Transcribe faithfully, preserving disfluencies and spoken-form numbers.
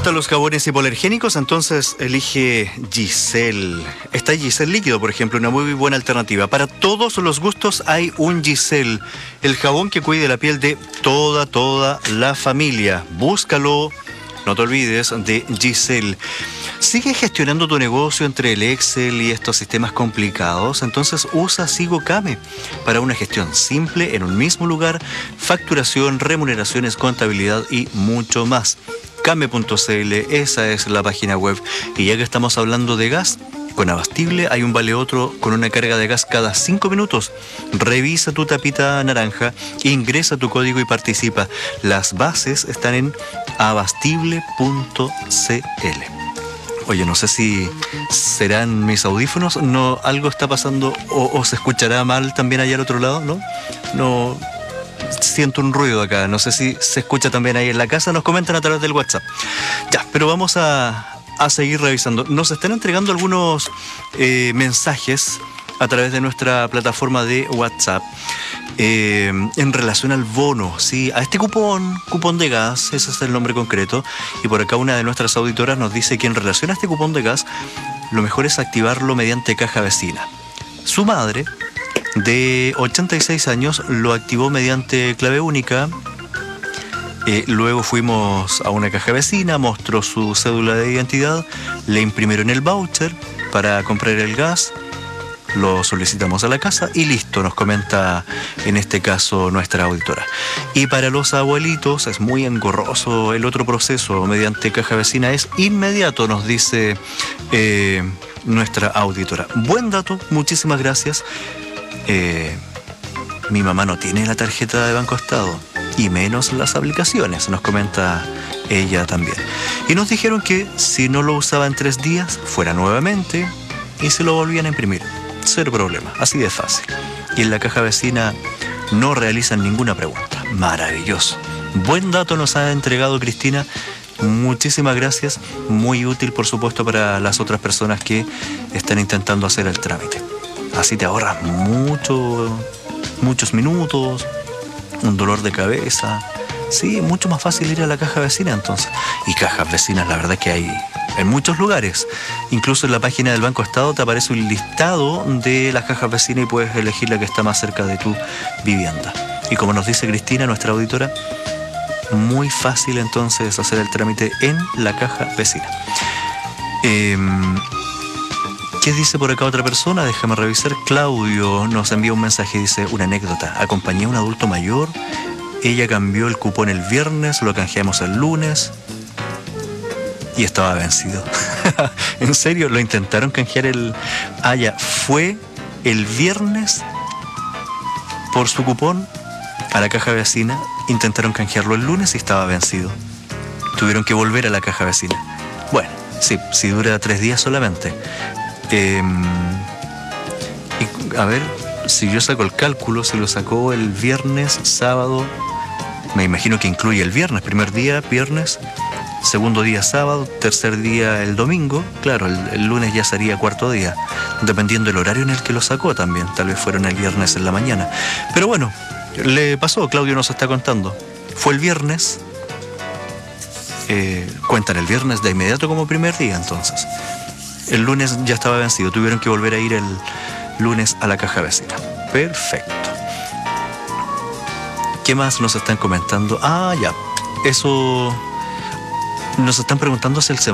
gustan los jabones hipoalergénicos? Entonces elige Giselle. Está Giselle líquido, por ejemplo, una muy buena alternativa. Para todos los gustos hay un Giselle, el jabón que cuide la piel de toda, toda la familia. Búscalo, no te olvides de Giselle. ¿Sigue gestionando tu negocio entre el Excel y estos sistemas complicados? Entonces usa SigoCame para una gestión simple en un mismo lugar, facturación, remuneraciones, contabilidad y mucho más. Came punto cl, esa es la página web. Y ya que estamos hablando de gas, con Abastible hay un vale otro con una carga de gas cada cinco minutos. Revisa tu tapita naranja, ingresa tu código y participa. Las bases están en abastible punto cl. Oye, no sé si serán mis audífonos, no, algo está pasando o, o se escuchará mal también allá al otro lado, ¿no? No, siento un ruido acá, no sé si se escucha también ahí en la casa, nos comentan a través del WhatsApp. Ya, pero vamos a, a seguir revisando. Nos están entregando algunos eh, mensajes a través de nuestra plataforma de WhatsApp. Eh, en relación al bono, ¿sí? A este cupón, cupón de gas, ese es el nombre concreto, y por acá una de nuestras auditoras nos dice que en relación a este cupón de gas, lo mejor es activarlo mediante caja vecina. Su madre, de ochenta y seis años, lo activó mediante clave única. Eh, luego fuimos a una caja vecina, mostró su cédula de identidad, le imprimieron el voucher para comprar el gas, lo solicitamos a la casa y listo, nos comenta en este caso nuestra auditora. Y para los abuelitos es muy engorroso el otro proceso mediante caja vecina, es inmediato, nos dice eh, nuestra auditora. Buen dato, muchísimas gracias. Eh, mi mamá no tiene la tarjeta de Banco Estado y menos las aplicaciones, nos comenta ella también. Y nos dijeron que si no lo usaba en tres días, fuera nuevamente y se lo volvían a imprimir. Cero problema, así de fácil. Y en la caja vecina no realizan ninguna pregunta. Maravilloso. Buen dato nos ha entregado Cristina. Muchísimas gracias. Muy útil, por supuesto, para las otras personas que están intentando hacer el trámite. Así te ahorras mucho, muchos minutos, un dolor de cabeza. Sí, mucho más fácil ir a la caja vecina entonces. Y cajas vecinas, la verdad que hay en muchos lugares. Incluso en la página del Banco Estado te aparece un listado de las cajas vecinas y puedes elegir la que está más cerca de tu vivienda. Y como nos dice Cristina, nuestra auditora, muy fácil entonces hacer el trámite en la caja vecina. Eh, ¿Qué dice por acá otra persona? Déjame revisar. Claudio nos envía un mensaje, dice una anécdota. Acompañé a un adulto mayor, ella cambió el cupón el viernes, lo canjeamos el lunes y estaba vencido. ¿En serio? ¿Lo intentaron canjear el...? Ah, ya, fue el viernes por su cupón a la caja vecina, intentaron canjearlo el lunes y estaba vencido. Tuvieron que volver a la caja vecina. Bueno, sí, si dura tres días solamente. Eh, y, a ver, si yo saco el cálculo, si lo sacó el viernes, sábado, me imagino que incluye el viernes, primer día, viernes, segundo día sábado, tercer día el domingo, claro, el, el lunes ya sería cuarto día, dependiendo del horario en el que lo sacó también, tal vez fueron el viernes en la mañana. Pero bueno, le pasó, Claudio nos está contando, fue el viernes, eh, cuentan el viernes de inmediato como primer día entonces. El lunes ya estaba vencido, tuvieron que volver a ir el lunes a la caja vecina. Perfecto. ¿Qué más nos están comentando? Ah, ya, eso... Nos están preguntando si el